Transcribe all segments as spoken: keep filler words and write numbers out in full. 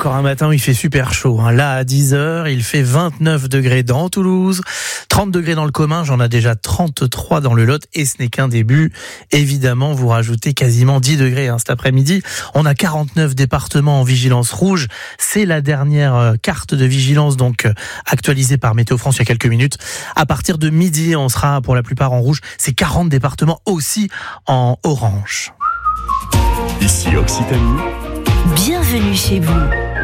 encore un matin où il fait super chaud. Hein. Là, à dix heures, il fait vingt-neuf degrés dans Toulouse, trente degrés dans le Commin, j'en ai déjà trente-trois dans le Lot, et ce n'est qu'un début. Évidemment, vous rajoutez quasiment dix degrés hein, cet après-midi. On a quarante-neuf départements en vigilance rouge. C'est la dernière carte de vigilance donc actualisée par Météo France il y a quelques minutes. À partir de midi, on sera pour la plupart en rouge. C'est quarante départements aussi en orange. Ici Occitanie. Bienvenue chez vous.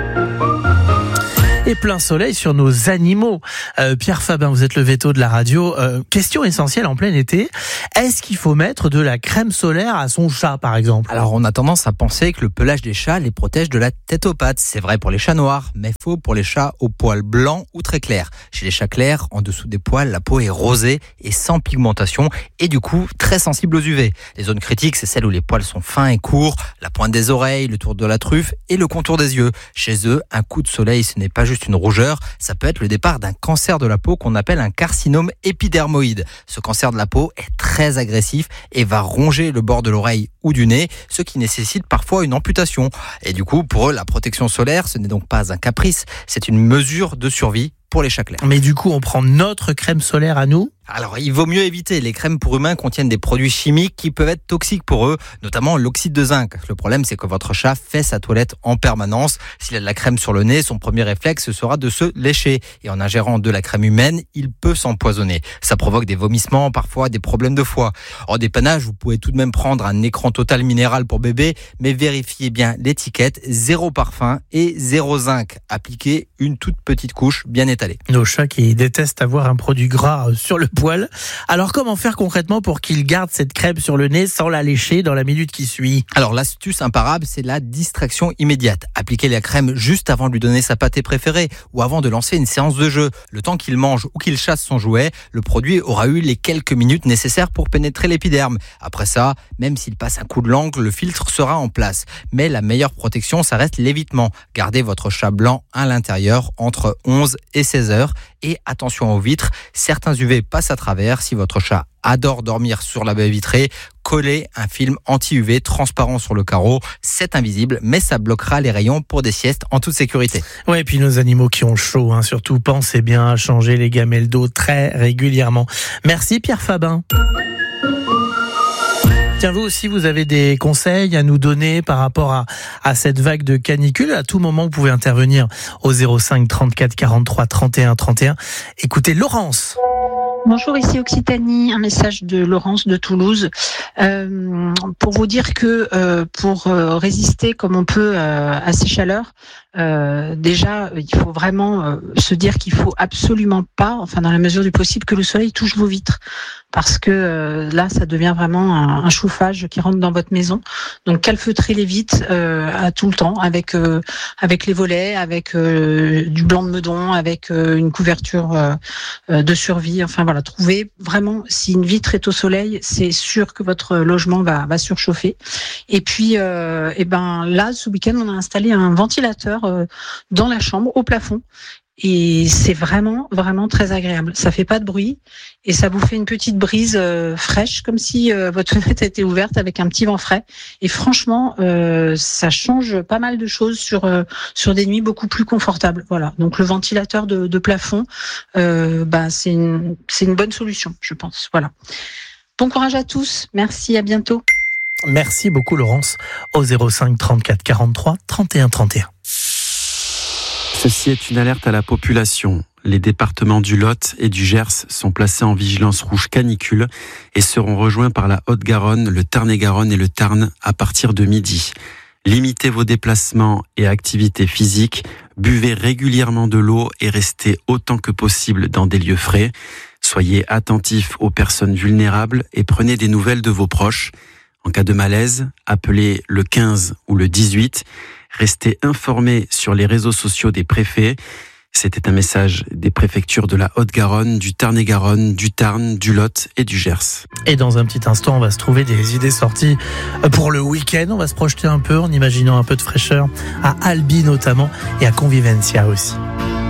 Et plein soleil sur nos animaux. Euh, Pierre Fabin, vous êtes le veto de la radio. Euh, question essentielle en plein été. Est-ce qu'il faut mettre de la crème solaire à son chat, par exemple ? Alors, on a tendance à penser que le pelage des chats les protège de la tête aux pattes. C'est vrai pour les chats noirs, mais faux pour les chats aux poils blancs ou très clairs. Chez les chats clairs, en dessous des poils, la peau est rosée et sans pigmentation et du coup très sensible aux U V. Les zones critiques, c'est celles où les poils sont fins et courts, la pointe des oreilles, le tour de la truffe et le contour des yeux. Chez eux, un coup de soleil, ce n'est pas juste une rougeur, ça peut être le départ d'un cancer de la peau qu'on appelle un carcinome épidermoïde. Ce cancer de la peau est très agressif et va ronger le bord de l'oreille ou du nez, ce qui nécessite parfois une amputation. Et du coup, pour eux, la protection solaire, ce n'est donc pas un caprice, c'est une mesure de survie pour les chats clairs. Mais du coup, on prend notre crème solaire à nous ? Alors, il vaut mieux éviter. Les crèmes pour humains contiennent des produits chimiques qui peuvent être toxiques pour eux, notamment l'oxyde de zinc. Le problème, c'est que votre chat fait sa toilette en permanence. S'il a de la crème sur le nez, son premier réflexe sera de se lécher. Et en ingérant de la crème humaine, il peut s'empoisonner. Ça provoque des vomissements, parfois des problèmes de foie. En dépannage, vous pouvez tout de même prendre un écran total minéral pour bébé, mais vérifiez bien l'étiquette, zéro parfum et zéro zinc. Appliquez une toute petite couche bien étalée. Nos chats qui détestent avoir un produit gras sur le poil. Alors comment faire concrètement pour qu'ils gardent cette crème sur le nez sans la lécher dans la minute qui suit ? Alors l'astuce imparable, c'est la distraction immédiate. Appliquez la crème juste avant de lui donner sa pâtée préférée ou avant de lancer une séance de jeu. Le temps qu'il mange ou qu'il chasse son jouet, le produit aura eu les quelques minutes nécessaires pour pénétrer l'épiderme. Après ça, même s'il passe un coup de langue, le filtre sera en place. Mais la meilleure protection, ça reste l'évitement. Gardez votre chat blanc à l'intérieur entre onze et seize heures. Et attention aux vitres, certains U V passent à travers. Si votre chat adore dormir sur la baie vitrée, collez un film anti-U V transparent sur le carreau. C'est invisible, mais ça bloquera les rayons pour des siestes en toute sécurité. Ouais, et puis nos animaux qui ont chaud, hein, surtout pensez bien à changer les gamelles d'eau très régulièrement. Merci Pierre Fabin. Tiens, vous aussi, vous avez des conseils à nous donner par rapport à, à cette vague de canicule. À tout moment, vous pouvez intervenir au zéro cinq trente-quatre quarante-trois trente et un trente et un. Écoutez Laurence. Bonjour, ici Occitanie, un message de Laurence de Toulouse euh, pour vous dire que euh, pour euh, résister comme on peut euh, à ces chaleurs, euh, déjà il faut vraiment euh, se dire qu'il faut absolument pas, enfin dans la mesure du possible, que le soleil touche vos vitres, parce que euh, là ça devient vraiment un, un chauffage qui rentre dans votre maison. Donc calfeutrez les vitres euh, à tout le temps avec euh, avec les volets, avec euh, du blanc de meudon, avec euh, une couverture euh, de survie. Enfin voilà, trouvez vraiment, si une vitre est au soleil, c'est sûr que votre logement va va surchauffer. Et puis euh, et ben là ce week-end on a installé un ventilateur euh, dans la chambre au plafond. Et c'est vraiment, vraiment très agréable. Ça fait pas de bruit et ça vous fait une petite brise euh, fraîche, comme si euh, votre fenêtre était ouverte avec un petit vent frais. Et franchement, euh, ça change pas mal de choses sur euh, sur des nuits beaucoup plus confortables. Voilà. Donc le ventilateur de, de plafond, euh, bah c'est une c'est une bonne solution, je pense. Voilà. Bon courage à tous. Merci. À bientôt. Merci beaucoup Laurence au zéro cinq trente-quatre quarante-trois trente et un trente et un. Ceci est une alerte à la population. Les départements du Lot et du Gers sont placés en vigilance rouge canicule et seront rejoints par la Haute-Garonne, le Tarn-et-Garonne et le Tarn à partir de midi. Limitez vos déplacements et activités physiques, buvez régulièrement de l'eau et restez autant que possible dans des lieux frais. Soyez attentifs aux personnes vulnérables et prenez des nouvelles de vos proches. En cas de malaise, appelez le quinze ou le dix-huit. Restez informés sur les réseaux sociaux des préfets. C'était un message des préfectures de la Haute-Garonne, du Tarn-et-Garonne, du Tarn, du Lot et du Gers. Et dans un petit instant, on va se trouver des idées sorties pour le week-end. On va se projeter un peu en imaginant un peu de fraîcheur à Albi notamment et à Convivencia aussi.